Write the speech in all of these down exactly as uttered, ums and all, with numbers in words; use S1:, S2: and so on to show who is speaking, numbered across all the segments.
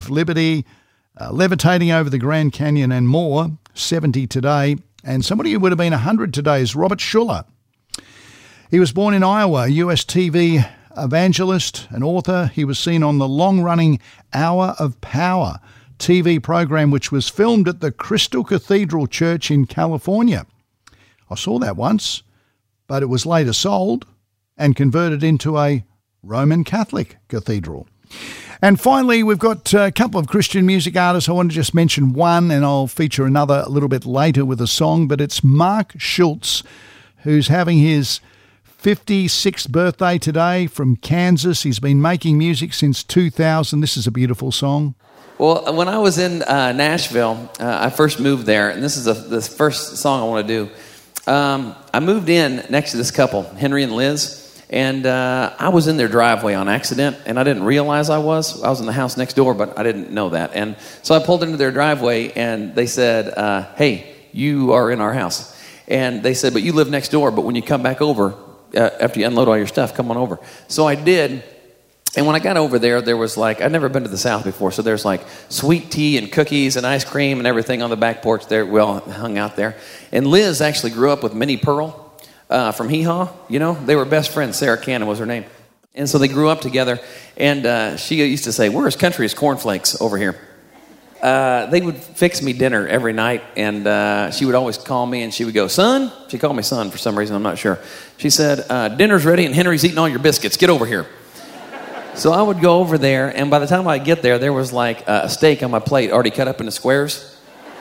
S1: of Liberty, uh, levitating over the Grand Canyon and more, seventy today. And somebody who would have been one hundred today is Robert Schuller. He was born in Iowa, a U S T V evangelist and author. He was seen on the long-running Hour of Power T V program, which was filmed at the Crystal Cathedral Church in California. I saw that once, but it was later sold and converted into a Roman Catholic cathedral. And finally, we've got a couple of Christian music artists. I want to just mention one, and I'll feature another a little bit later with a song, but it's Mark Schultz, who's having his fifty-sixth birthday today from Kansas. He's been making music since two thousand. This is a beautiful song.
S2: Well, when I was in uh, Nashville, uh, I first moved there, and this is a, the first song I want to do. Um, I moved in next to this couple, Henry and Liz, and uh, I was in their driveway on accident, and I didn't realize I was. I was in the house next door, but I didn't know that. And so I pulled into their driveway, and they said, uh, hey, you are in our house. And they said, but you live next door, but when you come back over, uh, after you unload all your stuff, come on over. So I did. And when I got over there, there was like, I'd never been to the South before, so there's like sweet tea and cookies and ice cream and everything on the back porch there. We all hung out there. And Liz actually grew up with Minnie Pearl uh, from Hee Haw. You know, they were best friends. Sarah Cannon was her name. And so they grew up together. And uh, she used to say, we're as country as cornflakes over here. Uh, they would fix me dinner every night, and uh, she would always call me, and she would go, son? She called me son for some reason, I'm not sure. She said, uh, dinner's ready, and Henry's eating all your biscuits. Get over here. So I would go over there, and by the time I get there, there was like a steak on my plate already cut up into squares.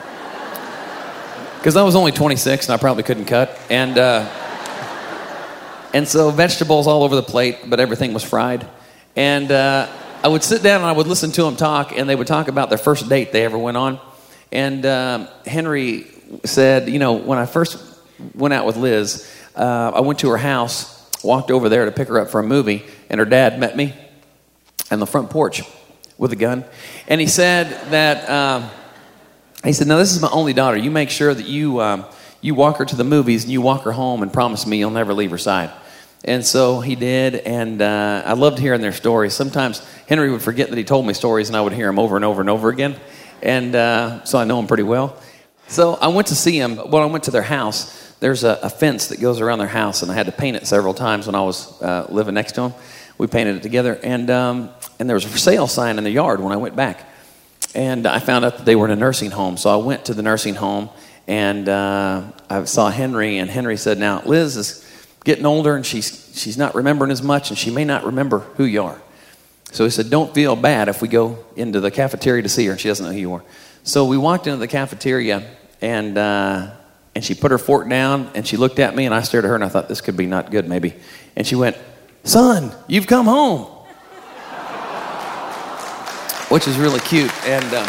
S2: Because I was only twenty-six, and I probably couldn't cut. And uh, and so vegetables all over the plate, but everything was fried. And uh, I would sit down, and I would listen to them talk, and they would talk about their first date they ever went on. And um, Henry said, you know, when I first went out with Liz, uh, I went to her house, walked over there to pick her up for a movie, and her dad met me on the front porch with a gun. And he said that, um, he said, now this is my only daughter. You make sure that you um, you walk her to the movies and you walk her home and promise me you'll never leave her side. And so he did, and uh, I loved hearing their stories. Sometimes Henry would forget that he told me stories, and I would hear them over and over and over again. And uh, so I know them pretty well. So I went to see him. When I went to their house, there's a, a fence that goes around their house, and I had to paint it several times when I was uh, living next to him. We painted it together, and um, and there was a for sale sign in the yard when I went back. And I found out that they were in a nursing home, so I went to the nursing home, and uh, I saw Henry, and Henry said, now, Liz is getting older, and she's she's not remembering as much, and she may not remember who you are. So he said, don't feel bad if we go into the cafeteria to see her, and she doesn't know who you are. So we walked into the cafeteria, and uh, and she put her fork down, and she looked at me, and I stared at her, and I thought, this could be not good, maybe. And she went, son, you've come home. Which is really cute. And um,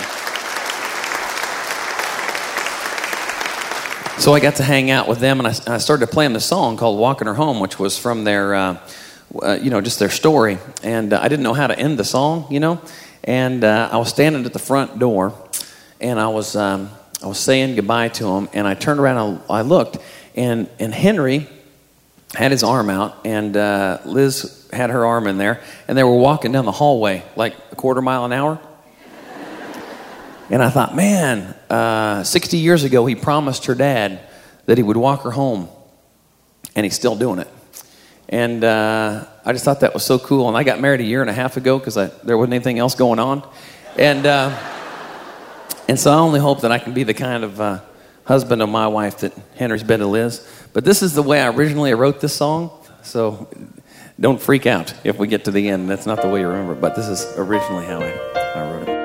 S2: so I got to hang out with them, and I, I started to play them the song called Walking Her Home, which was from their, uh, uh, you know, just their story. And uh, I didn't know how to end the song, you know. And uh, I was standing at the front door, and I was um, I was saying goodbye to them, and I turned around and I looked, and, and Henry had his arm out, and uh, Liz had her arm in there, and they were walking down the hallway like a quarter mile an hour. And I thought, man, uh, sixty years ago he promised her dad that he would walk her home, and he's still doing it. And uh, I just thought that was so cool. And I got married a year and a half ago because there wasn't anything else going on. And uh, and so I only hope that I can be the kind of uh, husband of my wife that Henry's been to Liz. But this is the way I originally wrote this song, so don't freak out if we get to the end. That's not the way you remember it, but this is originally how I, I wrote it.